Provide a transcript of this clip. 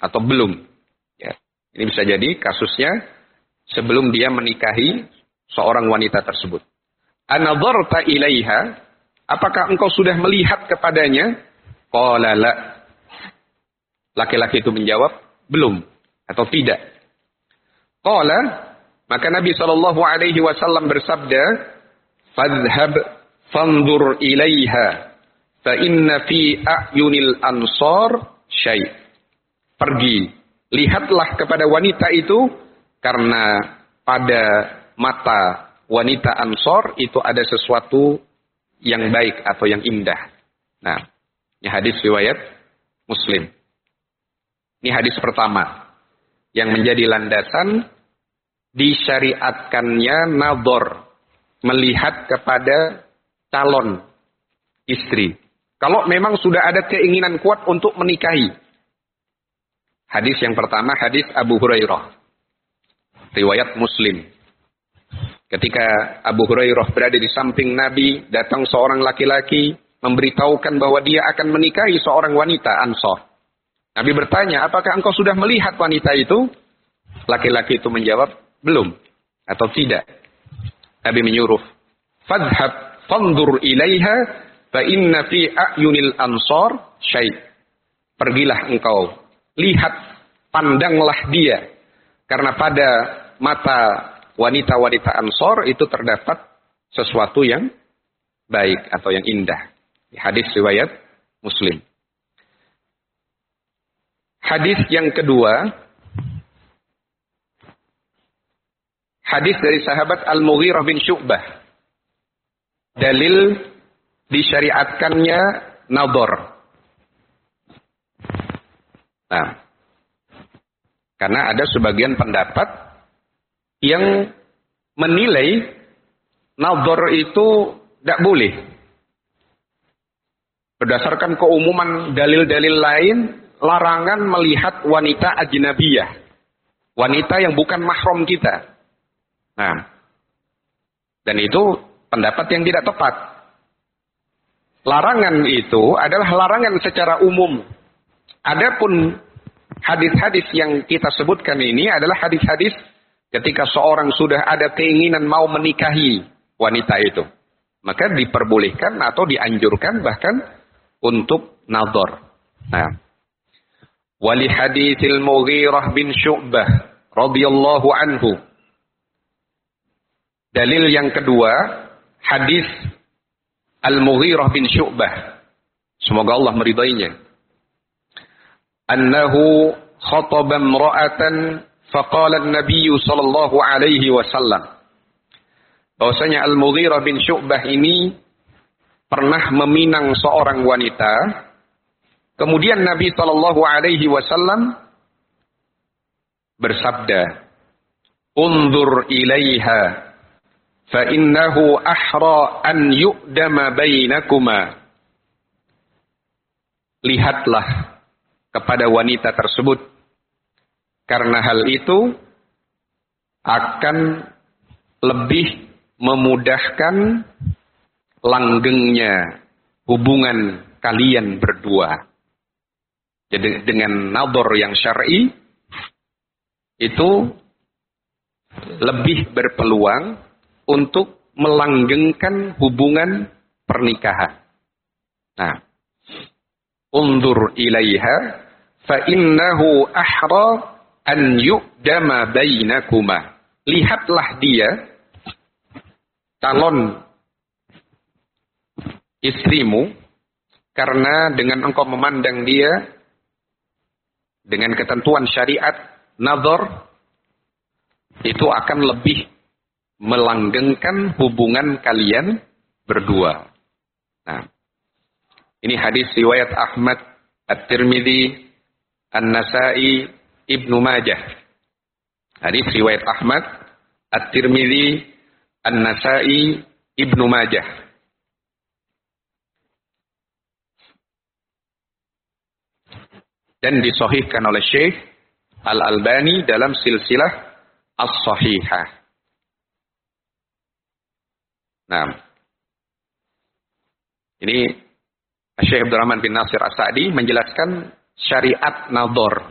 atau belum. Ya. Ini bisa jadi kasusnya sebelum dia menikahi seorang wanita tersebut. Anadharta ilaiha, apakah engkau sudah melihat kepadanya? Qala la. Laki-laki itu menjawab, belum atau tidak. Qala, maka Nabi SAW bersabda, fadhhab fanzur ilaiha fa inna fi a'yunil ansar syai'. Pergi, lihatlah kepada wanita itu karena pada mata wanita Ansor itu ada sesuatu yang baik atau yang indah. Nah, ini hadis riwayat Muslim. Ini hadis pertama yang menjadi landasan disyariatkannya nadhor, melihat kepada calon istri. Kalau memang sudah ada keinginan kuat untuk menikahi. Hadis yang pertama, hadis Abu Hurairah. Riwayat Muslim. Ketika Abu Hurairah berada di samping Nabi, datang seorang laki-laki memberitahukan bahwa dia akan menikahi seorang wanita Ansor. Nabi bertanya, apakah engkau sudah melihat wanita itu? Laki-laki itu menjawab, belum atau tidak. Nabi menyuruh, fadhhab fanzur ilaiha fa inna fi a'yunil ansar syai'. Pergilah engkau, lihat, pandanglah dia. Karena pada mata wanita-wanita Ansor itu terdapat sesuatu yang baik atau yang indah. Hadis riwayat Muslim. Hadis yang kedua, hadis dari sahabat Al-Mughirah bin Syu'bah. Dalil disyariatkannya nadhor. Nah, karena ada sebagian pendapat yang menilai nadhor itu tidak boleh. Berdasarkan keumuman dalil-dalil lain, larangan melihat wanita ajnabiyah. Wanita yang bukan mahram kita. Nah, dan itu pendapat yang tidak tepat. Larangan itu adalah larangan secara umum. Adapun hadis-hadis yang kita sebutkan ini adalah hadis-hadis ketika seorang sudah ada keinginan mau menikahi wanita itu. Maka diperbolehkan atau dianjurkan bahkan untuk nadhor. Nah, wali haditsil Mughirah bin Syu'bah radhiyallahu anhu. Dalil yang kedua, hadis Al-Mughirah bin Syu'bah. Semoga Allah meridainya. Annahu khataba imra'atan faqala an-nabiy sallallahu alaihi wasallam. Bahwasanya Al-Mughirah bin Syu'bah ini pernah meminang seorang wanita. Kemudian Nabi sallallahu alaihi wasallam bersabda, "Unzur ilaiha fa innahu ahra an yu'dama bainakuma." Lihatlah kepada wanita tersebut, karena hal itu akan lebih memudahkan langgengnya hubungan kalian berdua. Jadi dengan nadhor yang syar'i itu lebih berpeluang untuk melanggengkan hubungan pernikahan. Nah, unzur ilaiha fa innahu ahra an yu'dama bainakuma. Lihatlah dia, calon istrimu, karena dengan engkau memandang dia dengan ketentuan syariat nadhor, itu akan lebih melanggengkan hubungan kalian berdua. Nah, ini hadis riwayat Ahmad, At-Tirmidzi, An-Nasa'i, Ibnu Majah. Hadis riwayat Ahmad, At-Tirmidzi, An-Nasa'i, Ibnu Majah. Dan disahihkan oleh Syekh Al-Albani dalam silsilah As-Sahihah. Nah, ini Syekh Abdurrahman bin Nasir As-Sa'di menjelaskan syariat nadhor.